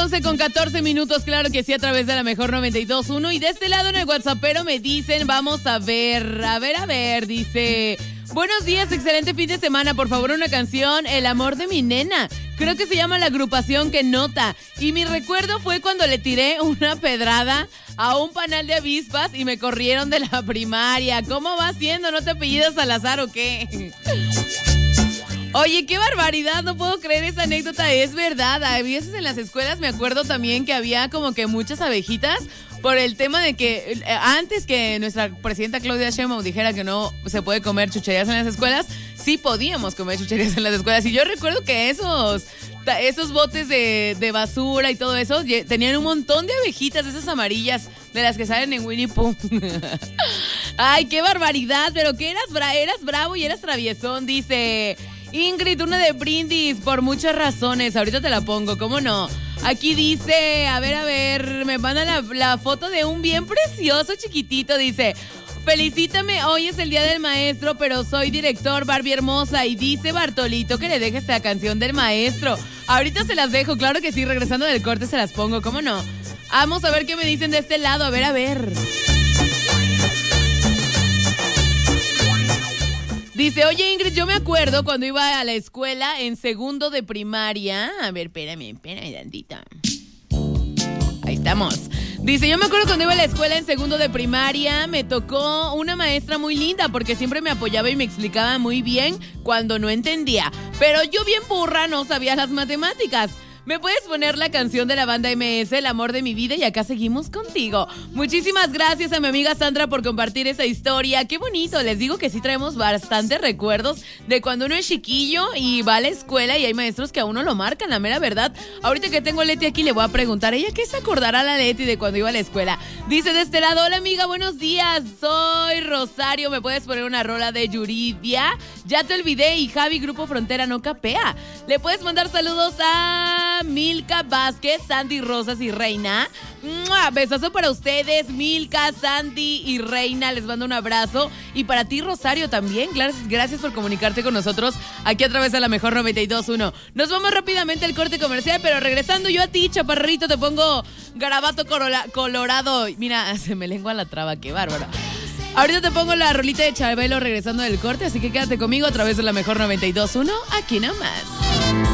11:14, claro que sí, a través de la mejor 92.1. Y de este lado en el WhatsAppero me dicen, vamos a ver, dice... Buenos días, excelente fin de semana. Por favor, una canción, El amor de mi nena. Creo que se llama la agrupación Que Nota. Y mi recuerdo fue cuando le tiré una pedrada a un panal de avispas y me corrieron de la primaria. ¿Cómo va siendo? ¿No te apellidas Salazar o qué? Oye, qué barbaridad, no puedo creer esa anécdota, es verdad. A veces en las escuelas me acuerdo también que había como que muchas abejitas por el tema de que antes que nuestra presidenta Claudia Sheinbaum dijera que no se puede comer chucherías en las escuelas, sí podíamos comer chucherías en las escuelas. Y yo recuerdo que esos botes de basura y todo eso tenían un montón de abejitas, esas amarillas de las que salen en Winnie Pooh. Ay, qué barbaridad, pero que eras bravo y eras traviesón, dice... Ingrid, una de brindis por muchas razones. Ahorita te la pongo, ¿cómo no? Aquí dice, a ver, me mandan la foto de un bien precioso chiquitito. Dice, felicítame, hoy es el día del maestro, pero soy director Barbie hermosa. Y dice Bartolito que le dejes la canción del maestro. Ahorita se las dejo, claro que sí, regresando del corte se las pongo, ¿cómo no? Vamos a ver qué me dicen de este lado, a ver. Dice, oye Ingrid, yo me acuerdo cuando iba a la escuela en segundo de primaria. A ver, espérame tantito. Ahí estamos. Dice, yo me acuerdo cuando iba a la escuela en segundo de primaria, me tocó una maestra muy linda porque siempre me apoyaba y me explicaba muy bien cuando no entendía. Pero yo bien burra no sabía las matemáticas. ¿Me puedes poner la canción de la banda MS, El amor de mi vida? Y acá seguimos contigo. Muchísimas gracias a mi amiga Sandra por compartir esa historia. Qué bonito, les digo que sí traemos bastantes recuerdos de cuando uno es chiquillo y va a la escuela y hay maestros que a uno lo marcan, la mera verdad. Ahorita que tengo a Leti aquí le voy a preguntar, ¿ella qué se acordará la Leti de cuando iba a la escuela? Dice de este lado, hola amiga, buenos días, soy Rosario, ¿me puedes poner una rola de Yuridia? Ya te olvidé y Javi, Grupo Frontera no capea. ¿Le puedes mandar saludos a Milka Vázquez, Sandy Rosas y Reina? ¡Mua! Besazo para ustedes, Milka, Sandy y Reina, les mando un abrazo. Y para ti, Rosario, también, gracias por comunicarte con nosotros aquí a través de la mejor 92.1. Nos vamos rápidamente al corte comercial, pero regresando yo a ti, chaparrito, te pongo Garabato Colorado. Mira, se me lengua la traba, qué bárbaro. Ahorita te pongo la rolita de Chabelo regresando del corte, así que quédate conmigo a través de la mejor 92.1, aquí nomás.